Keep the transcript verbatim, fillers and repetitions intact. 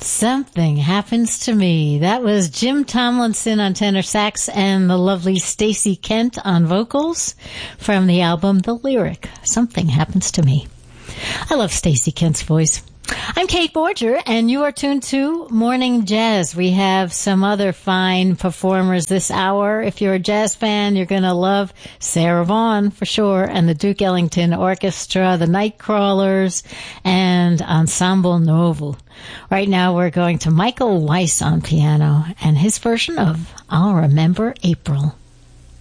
Something Happens to Me. That was Jim Tomlinson on tenor sax and the lovely Stacey Kent on vocals from the album The Lyric, Something Happens to Me. I love Stacey Kent's voice. I'm Kate Borger, and you are tuned to Morning Jazz. We have some other fine performers this hour. If you're a jazz fan, you're going to love Sarah Vaughan, for sure, and the Duke Ellington Orchestra, the Nightcrawlers, and Ensemble Novel. Right now, we're going to Michael Weiss on piano and his version of I'll Remember April.